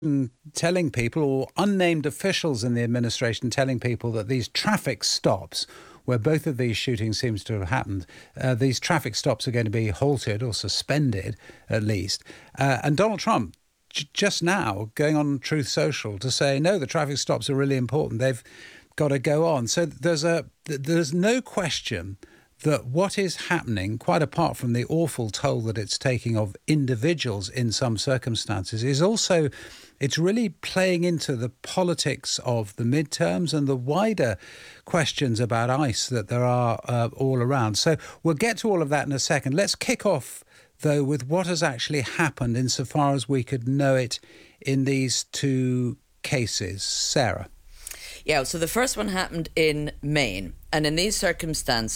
telling people, or unnamed officials in the administration telling people, that these traffic stops, where both of these shootings seems to have happened, these traffic stops are going to be halted or suspended at least. And Donald Trump just now going on Truth Social to say, no, the traffic stops are really important. They've got to go on. So there's no question that what is happening, quite apart from the awful toll that it's taking of individuals in some circumstances, is also, it's really playing into the politics of the midterms and the wider questions about ICE that there are all around. So we'll get to all of that in a second. Let's kick off, though, with what has actually happened insofar as we could know it in these two cases. Sarah. Yeah, so the first one happened in Maine. And in these circumstances,